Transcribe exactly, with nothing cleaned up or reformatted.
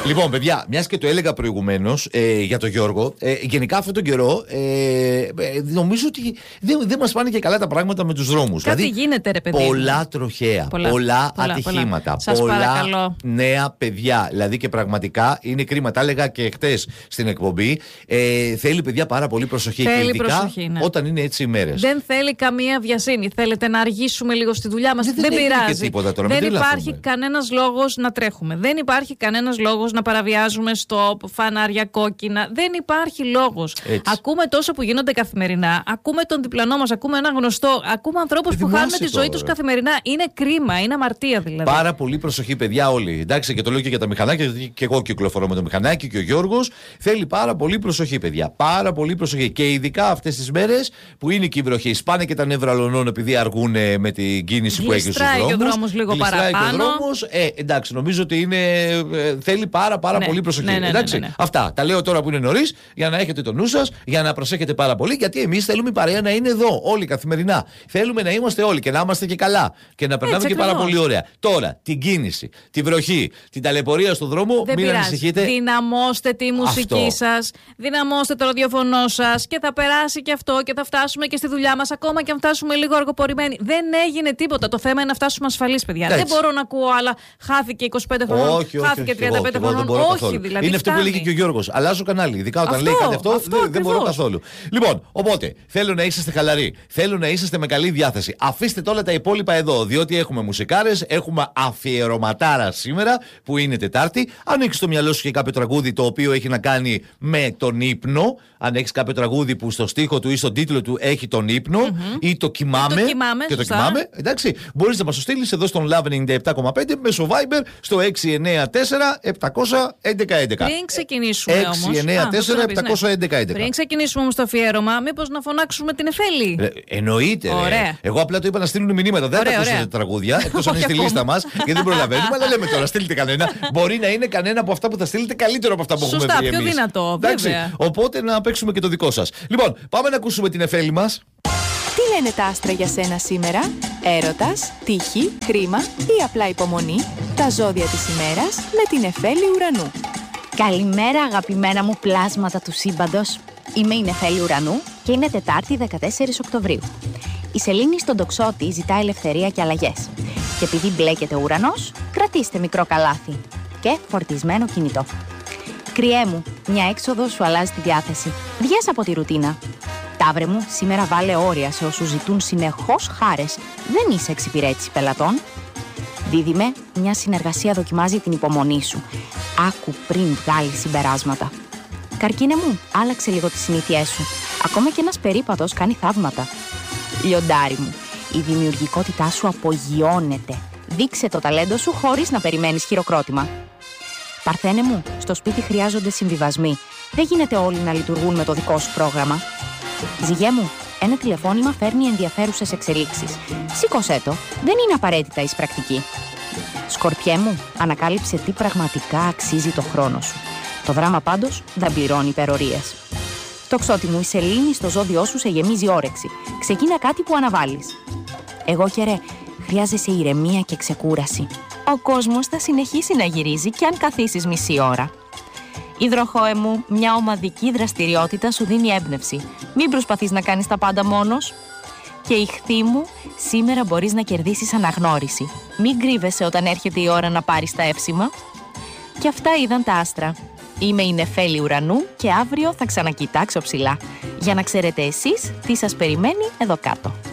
Λοιπόν, παιδιά, μιας και το έλεγα προηγουμένως ε, για τον Γιώργο, ε, γενικά αυτόν τον καιρό ε, ε, νομίζω ότι δεν, δεν μας πάνε και καλά τα πράγματα με τους δρόμους. Κάτι δηλαδή, γίνεται, ρε παιδί. Πολλά τροχαία, πολλά, πολλά, πολλά ατυχήματα, πολλά, πολλά παρακαλώ. νέα παιδιά. Δηλαδή και πραγματικά είναι κρίμα. Τα έλεγα και χτες στην εκπομπή. Ε, θέλει, παιδιά, πάρα πολύ προσοχή. Θέλει και ειδικά προσοχή, ναι. όταν είναι έτσι οι μέρες. Δεν θέλει καμία βιασύνη. Θέλετε να αργήσουμε λίγο στη δουλειά μας. Δεν, δεν, δεν πειράζει. Τίποτα τώρα, δεν δεν υπάρχει κανένας λόγος να τρέχουμε. Δεν υπάρχει κανένας λόγος να παραβιάζουμε στο φανάρια κόκκινα. Δεν υπάρχει λόγος. Ακούμε τόσο που γίνονται καθημερινά. Ακούμε τον διπλανό μας. Ακούμε ένα γνωστό. Ακούμε ανθρώπους που χάνουν τη ζωή τους καθημερινά. Είναι κρίμα. Είναι αμαρτία δηλαδή. Πάρα πολύ προσοχή, παιδιά, όλοι. Εντάξει, και το λέω και για τα μηχανάκια, γιατί και εγώ κυκλοφορώ με το μηχανάκι και ο Γιώργος. Θέλει πάρα πολύ προσοχή, παιδιά. Πάρα πολύ προσοχή. Και ειδικά αυτές τις μέρες που είναι και η βροχή. Σπάνε και τα νεύρα λονών επειδή αργούν με την κίνηση που έχει στους δρόμους. Γλιστράει και ο δρόμος λίγο παραπάνω. Ε, εντάξει, νομίζω ότι είναι, ε, θέλει πάρα, πάρα ναι, πολύ προσοχή. Ναι, ναι, ναι, εντάξει, ναι, ναι. Αυτά τα λέω τώρα που είναι νωρίς, για να έχετε το νου σας, για να προσέχετε πάρα πολύ, γιατί εμείς θέλουμε η παρέα να είναι εδώ, όλοι καθημερινά. Θέλουμε να είμαστε όλοι και να είμαστε και καλά και να περνάμε έτσι, και ακριβώς. πάρα πολύ ωραία. Τώρα, την κίνηση, τη βροχή, την ταλαιπωρία στον δρόμο, δεν μην πειράζει. ανησυχείτε. Δυναμώστε τη μουσική αυτό. σας, δυναμώστε το ραδιοφωνό σας και θα περάσει και αυτό και θα φτάσουμε και στη δουλειά μας, ακόμα και αν φτάσουμε λίγο αργοπορημένοι. Δεν έγινε τίποτα. Το θέμα είναι να φτάσουμε ασφαλείς, παιδιά. Έτσι. Δεν μπορώ να ακούω άλλα. Χάθηκε είκοσι πέντε χρονών, όχι, όχι, χάθηκε όχι, τριάντα πέντε εγώ, χρονών. εγώ Όχι, καθόλου. δηλαδή. Είναι αυτό που έλεγε και ο Γιώργος. Αλλάζω κανάλι. Ειδικά όταν αυτό, λέει κάτι αυτό, αυτό δεν, δεν μπορώ καθόλου. Λοιπόν, οπότε θέλω να είσαστε χαλαροί. Θέλω να είσαστε με καλή διάθεση. Αφήστε όλα τα υπόλοιπα εδώ, διότι έχουμε μουσικάρες, έχουμε αφιερωματάρα σήμερα που είναι Τετάρτη. Αν έχεις στο μυαλό σου και κάποιο τραγούδι το οποίο έχει να κάνει με τον ύπνο, αν έχεις κάποιο τραγούδι που στο στίχο του ή στον τίτλο του έχει τον ύπνο mm-hmm. ή το κοιμάμαι, το κοιμάμαι και το σωστά. κοιμάμαι, εντάξει, μπορείς να μας το στείλεις εδώ στον Love ενενήντα επτά κόμμα πέντε μέσω Viber στο έξι εννιά τέσσερα επτά ένα ένα ένα. Πριν ξεκινήσουμε όμως. έξι εννιά τέσσερα επτά ένα ένα ένα. Πριν ξεκινήσουμε όμως το αφιέρωμα, μήπως να φωνάξουμε την Εφέλη. Ε, εννοείται. Ρε. Εγώ απλά το είπα να στείλουν μηνύματα. Δεν θα ακούσετε τα τραγούδια, εκτός αν είναι στη λίστα μας, γιατί δεν προλαβαίνουμε. Αλλά λέμε τώρα, στείλτε κανένα. Μπορεί να είναι κανένα από αυτά που θα στείλετε καλύτερο από αυτά που σωστά, έχουμε βρει εμείς. πιο δυνατό, βέβαια. Οπότε να παίξουμε και το δικό σας. Λοιπόν, πάμε να ακούσουμε την Εφέλη μας. Τι λένε τα άστρα για σένα σήμερα? Έρωτας, τύχη, χρήμα ή απλά υπομονή? Τα ζώδια της ημέρας με την Εφέλη Ουρανού. Καλημέρα, αγαπημένα μου πλάσματα του σύμπαντος. Είμαι η Νεφέλη Ουρανού και είναι Τετάρτη δεκατέσσερις Οκτωβρίου. Η σελήνη στον τοξότη ζητά ελευθερία και αλλαγές. Και επειδή μπλέκεται ο ουρανός, κρατήστε μικρό καλάθι και φορτισμένο κινητό. Κριέ μου, μια έξοδο σου αλλάζει τη διάθεση. Βγες από τη ρουτίνα. Ταύρε μου, σήμερα βάλε όρια σε όσους ζητούν συνεχώς χάρες. Δεν είσαι εξυπηρέτηση πελατών. Δίδυμε, μια συνεργασία δοκιμάζει την υπομονή σου. Άκου πριν βγάλεις συμπεράσματα. Καρκίνε μου, άλλαξε λίγο τις συνήθειές σου. Ακόμα και ένας περίπατος κάνει θαύματα. Λιοντάρι μου, η δημιουργικότητά σου απογειώνεται. Δείξε το ταλέντο σου χωρίς να περιμένεις χειροκρότημα. Παρθένε μου, στο σπίτι χρειάζονται συμβιβασμοί. Δεν γίνεται όλοι να λειτουργούν με το δικό σου πρόγραμμα. Ζυγέ μου, ένα τηλεφώνημα φέρνει ενδιαφέρουσες εξελίξεις. Σήκωσέ το, δεν είναι απαραίτητα εισπρακτική. Σκορπιέ μου, ανακάλυψε τι πραγματικά αξίζει το χρόνο σου. Το δράμα πάντως δεν πληρώνει υπερορίες. Τοξότη μου, η σελήνη στο ζώδιό σου σε γεμίζει όρεξη. Ξεκίνα κάτι που αναβάλεις. Εγώ και ρε, χρειάζεσαι ηρεμία και ξεκούραση. Ο κόσμος θα συνεχίσει να γυρίζει και αν καθίσεις μισή ώρα. Υδροχόε μου, μια ομαδική δραστηριότητα σου δίνει έμπνευση. Μην προσπαθείς να κάνεις τα πάντα μόνος. Και Ιχθύ μου, σήμερα μπορείς να κερδίσεις αναγνώριση. Μην κρύβεσαι όταν έρχεται η ώρα να πάρεις τα εύσημα. Και αυτά είδαν τα άστρα. Είμαι η Νεφέλη Ουρανού και αύριο θα ξανακοιτάξω ψηλά. Για να ξέρετε εσείς τι σας περιμένει εδώ κάτω.